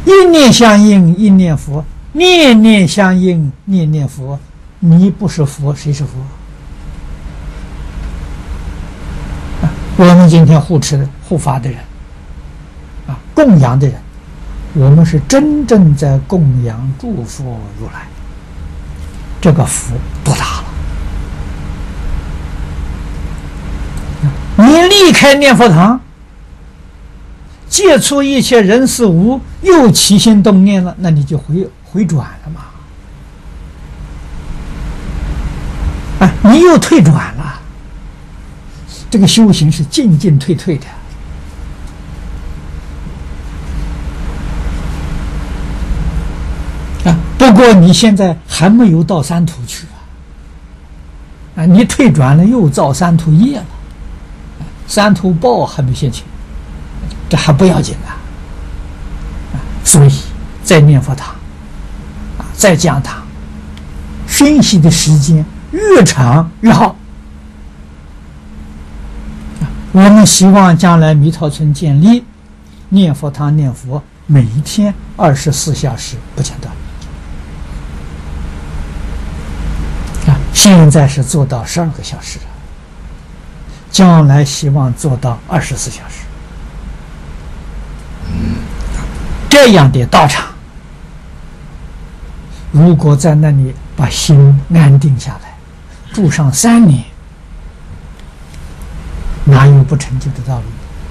一念相应，一念佛；念念相应，念念佛。你不是佛，谁是佛？我们今天护持的、护法的人，供养的人，我们是真正在供养诸佛如来，这个福多大了！你离开念佛堂，接触一切人事物，又起心动念了，那你就回转了嘛。你又退转了，这个修行是进进退退的。不过你现在还没有到三途去你退转了又造三途业了，三途报还没现前，这还不要紧所以在念佛堂在讲堂熏习的时间越长越好。我们希望将来弥陀村建立念佛堂念佛，每一天24小时不间断。现在是做到12个小时了，将来希望做到24小时。这样的道场，如果在那里把心安定下来，住上3年，哪有不成就的道理？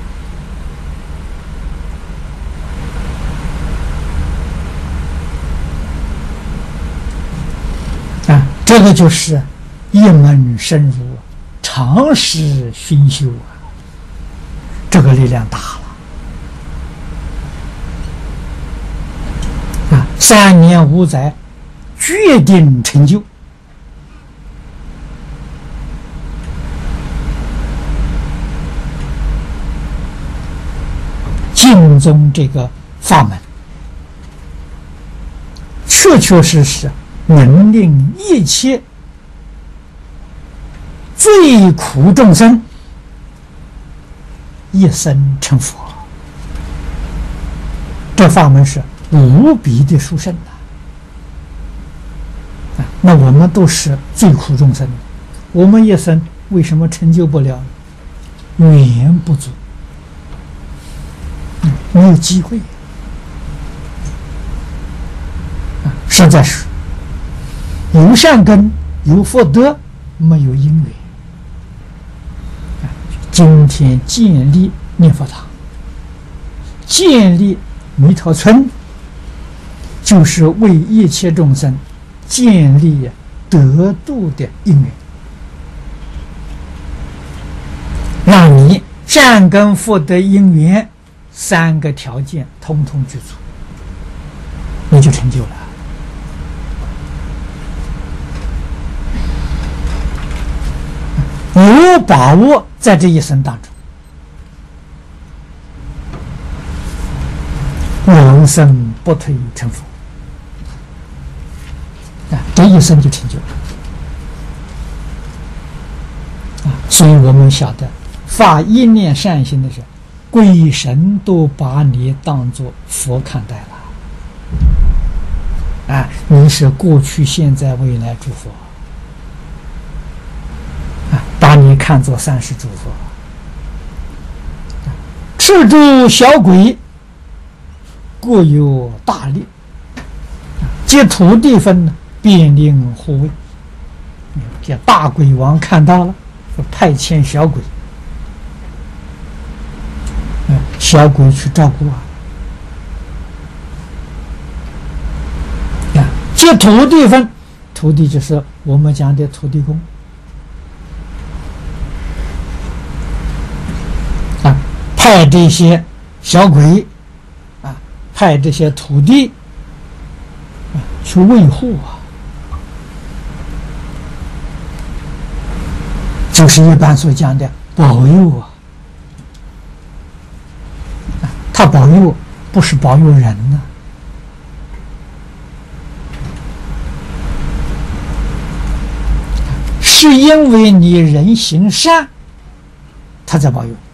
这个就是一门深入，长时熏修这个力量大了3年5载，决定成就。净宗这个法门，确确实实能令一切最苦众生一生成佛。这法门是无比的殊胜那我们都是最苦众生，我们一生为什么成就不了？缘不足，没有机会实在是有善根有福德，没有因缘今天建立念佛堂，建立弥陀村，就是为一切众生建立得度的因缘，让你善根福德因缘3个条件通通具足，你就成就了。有把握在这一生当中，永生不退成佛这一生就成就了所以我们晓得发一念善心的时候，鬼神都把你当作佛看待了你是过去现在未来诸佛把你看作30诸佛。赤诸小鬼各有大力，借土地分呢，便令护卫。这大鬼王看到了，派遣小鬼，小鬼去照顾借土地分，土地就是我们讲的土地公。派这些小鬼派这些土地去维护就是一般所讲的保佑他保佑不是保佑人是因为你人行善，他在保佑。